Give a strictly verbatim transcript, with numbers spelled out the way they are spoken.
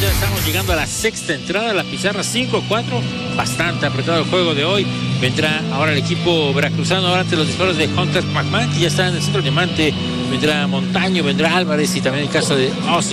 ya estamos llegando a la sexta entrada, la pizarra cinco cuatro, bastante apretado el juego de hoy. Vendrá ahora el equipo veracruzano, ahora ante los disparos de Hunter McMahon, que ya está en el centro diamante. Vendrá Montaño, vendrá Álvarez y también el caso de Austin